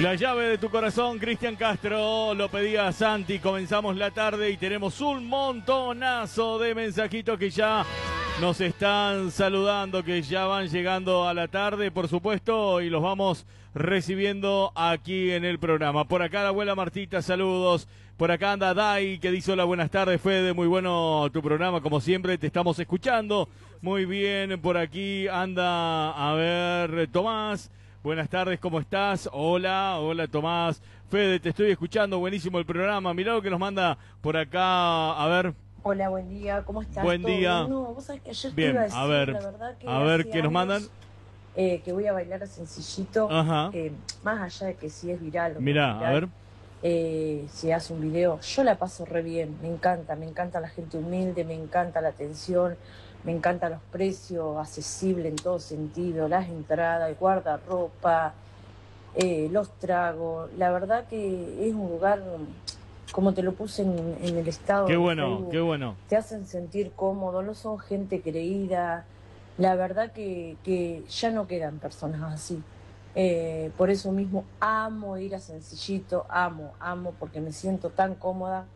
La llave de tu corazón, Cristian Castro, lo pedía Santi. Comenzamos la tarde y tenemos un montonazo de mensajitos que ya nos están saludando, que ya van llegando a la tarde, por supuesto, y los vamos recibiendo aquí en el programa. Por acá la abuela Martita, saludos. Por acá anda Dai, que dice hola, buenas tardes, Fede, muy bueno tu programa, como siempre, te estamos escuchando. Muy bien, por aquí anda, a ver, Tomás. Buenas tardes, ¿cómo estás? Hola, hola Tomás. Fede, te estoy escuchando, buenísimo el programa. Mirá lo que nos manda por acá, a ver. Hola, buen día, ¿cómo estás? Buen día. No, vos sabés que ayer bien, te iba a decir, a ver, la verdad que a ver hace qué nos mandan. Que voy a bailar a Sencillito, Ajá. Más allá de que si es viral o Mirá, no es viral, a ver. si hace un video, yo la paso re bien, me encanta la gente humilde, me encanta la atención, me encantan los precios accesibles en todo sentido, las entradas, el guardarropa, los tragos. La verdad que es un lugar, como te lo puse en el estado. Qué bueno, Facebook, qué bueno. te hacen sentir cómodo, no son gente creída. La verdad que ya no quedan personas así. Por eso mismo amo ir a Sencillito, amo, porque me siento tan cómoda.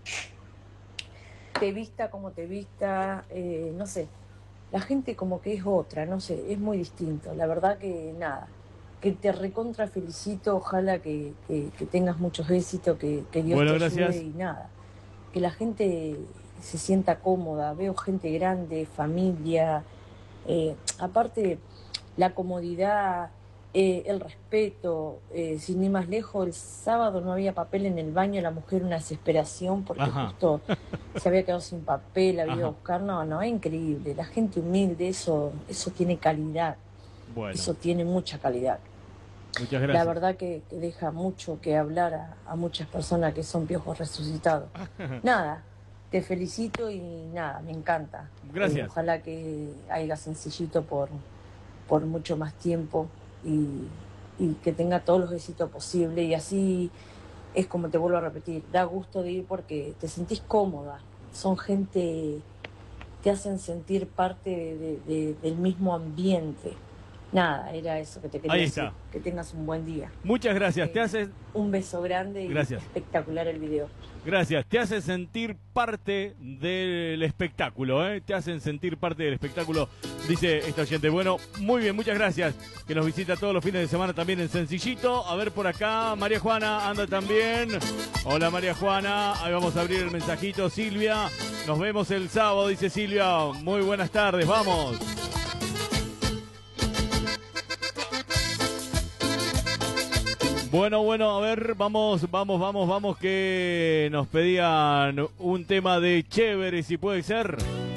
Te vista como te vista, no sé, la gente como que es otra, no sé, es muy distinto. La verdad que nada, que te recontra felicito, ojalá que tengas muchos éxitos, que Dios bueno, te gracias. ayude y nada, que la gente se sienta cómoda. Veo gente grande, familia, aparte la comodidad, el respeto, sin ir más lejos, el sábado no había papel en el baño, la mujer una desesperación porque Ajá. justo se había quedado sin papel, había ido a Ajá. buscar. No, es increíble, la gente humilde, eso tiene calidad, Bueno, eso tiene mucha calidad. muchas gracias. La verdad que deja mucho que hablar a muchas personas que son piojos resucitados. Nada, te felicito y nada, me encanta. Gracias. Ojalá que haya Sencillito por mucho más tiempo y que tenga todos los éxitos posibles. Y así es como te vuelvo a repetir, da gusto de ir porque te sentís cómoda. Son gente, te hacen sentir parte del mismo ambiente. Nada, era eso que te quería Ahí decir. está. Que tengas un buen día. Muchas gracias, te haces... Un beso grande y Gracias. espectacular el video. Gracias, te hace sentir parte del espectáculo, ¿eh? Te hacen sentir parte del espectáculo, dice esta oyente. Bueno, muy bien, muchas gracias, que nos visita todos los fines de semana también en Sencillito. A ver por acá, María Juana anda también. Hola María Juana, ahí vamos a abrir el mensajito. Silvia, nos vemos el sábado, dice Silvia. Muy buenas tardes, vamos. Bueno, a ver, vamos, que nos pedían un tema de Chévere, si puede ser.